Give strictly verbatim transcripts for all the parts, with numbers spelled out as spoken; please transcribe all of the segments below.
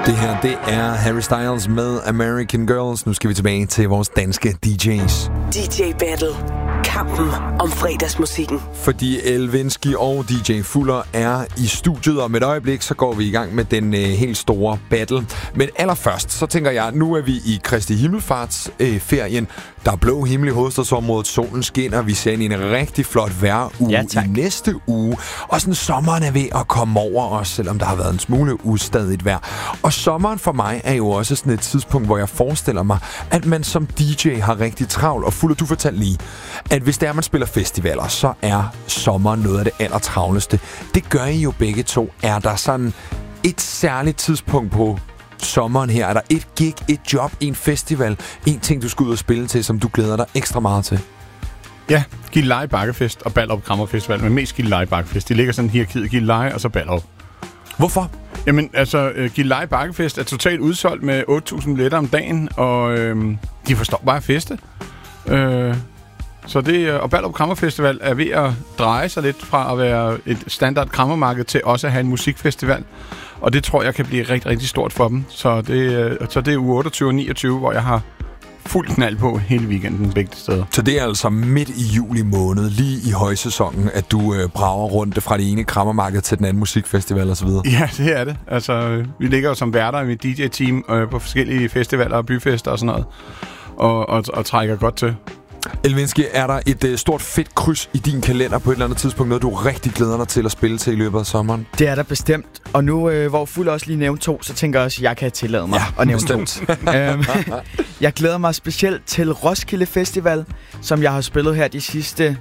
Det her, det er Harry Styles med American Girls. Nu skal vi tilbage til vores danske D J's. D J Battle. Kampen om fredagsmusikken. Fordi Elvinsky og D J Fuller er i studiet, og med et øjeblik, så går vi i gang med den øh, helt store battle. Men allerførst, så tænker jeg, nu er vi i Kristi Himmelfartsferien. Øh, der er blå himmel i hovedstadsområdet, solen skinner, vi ser ind i en rigtig flot vejruge ja, i næste uge. Og sådan sommeren er ved at komme over os, selvom der har været en smule ustadigt vejr. Og sommeren for mig er jo også sådan et tidspunkt, hvor jeg forestiller mig, at man som D J har rigtig travlt. Og Fuller, du fortalte lige, at hvis det er, man spiller festivaler, så er sommeren noget af det allertravleste. Det gør I jo begge to. Er der sådan et særligt tidspunkt på sommeren her? Er der et gig, et job, en festival, en ting, du skal ud og spille til, som du glæder dig ekstra meget til? Ja, Gilleleje Bakkefest og Ballerup Krammerfestival, men mest Gilleleje Bakkefest. De ligger sådan hierarkiet Gilleleje og så Ballerup. Hvorfor? Jamen, altså, uh, Gilleleje Bakkefest er totalt udsolgt med otte tusind billetter om dagen, og uh, de forstår bare at feste. Uh, så det, og Ballerup Krammerfestival er ved at dreje sig lidt fra at være et standard krammermarked til også at have en musikfestival. Og det tror jeg kan blive rigtig, rigtig stort for dem. Så det, så det er uge otteogtyve og niogtyve, hvor jeg har fuld knald på hele weekenden begge steder. Så det er altså midt i juli måned, lige i højsæsonen, at du øh, brager rundt fra det ene krammermarked til den anden musikfestival osv.? Ja, det er det. Altså, vi ligger jo som værter i mit D J-team øh, på forskellige festivaler og byfester og sådan noget, og, og, og trækker godt til. Elvinsky, er der et øh, stort fedt kryds i din kalender på et eller andet tidspunkt, noget du rigtig glæder dig til at spille til i løbet af sommeren? Det er der bestemt. Og nu, øh, hvor Fuller også lige nævnte to, så tænker jeg også, at jeg kan tillade mig ja, at nævne bestemt. to. øhm, jeg glæder mig specielt til Roskilde Festival, som jeg har spillet her de sidste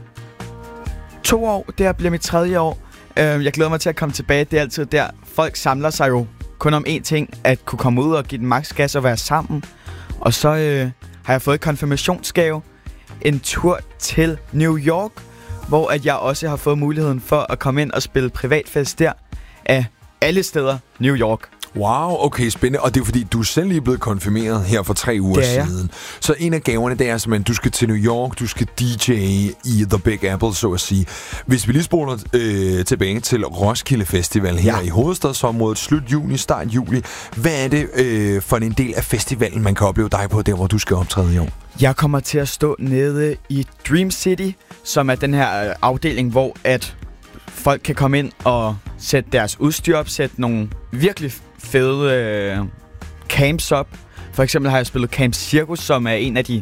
to år. Det her bliver mit tredje år. Øhm, jeg glæder mig til at komme tilbage. Det er altid der. Folk samler sig jo kun om én ting, at kunne komme ud og give den maks gas og være sammen. Og så øh, har jeg fået konfirmationsgave. En tur til New York, hvor at jeg også har fået muligheden for at komme ind og spille privatfest der af alle steder New York. Wow, okay, spændende. Og det er fordi, du selv lige er blevet konfirmeret her for tre uger siden. Så en af gaverne, det er simpelthen, du skal til New York, du skal D J i The Big Apple, så at sige. Hvis vi lige spoler øh, tilbage til Roskilde Festival her ja. i hovedstadsområdet, slut juni, start juli. Hvad er det øh, for en del af festivalen, man kan opleve dig på, der hvor du skal optræde i år? Jeg kommer til at stå nede i Dream City, som er den her afdeling, hvor at folk kan komme ind og sætte deres udstyr op, sætte nogle virkelig fede øh, camps op. For eksempel har jeg spillet Camp Circus, som er en af de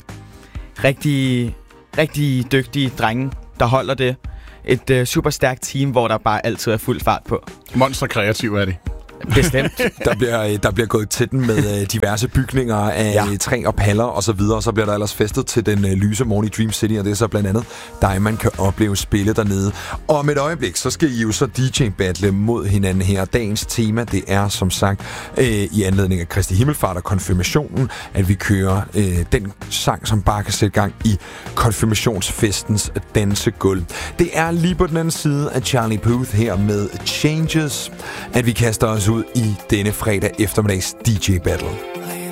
rigtig, rigtig dygtige drenge, der holder det. Et øh, super stærkt team, hvor der bare altid er fuld fart på. Monster kreativ er det. Bestemt. der, bliver, der bliver gået til den med øh, diverse bygninger af ja. træ og paller og så videre, og så bliver der ellers festet til den øh, lyse morgen i Dream City, og det er så blandt andet dig, man kan opleve spille dernede. Og om et øjeblik, så skal I jo så D J-battle mod hinanden her. Dagens tema, det er som sagt øh, i anledning af Kristi Himmelfart og konfirmationen, at vi kører øh, den sang, som bare kan sætte gang i konfirmationsfestens dansegulv. Det er lige på den anden side af Charlie Puth her med Changes, at vi kaster os ud i denne fredag eftermiddags D J-battle.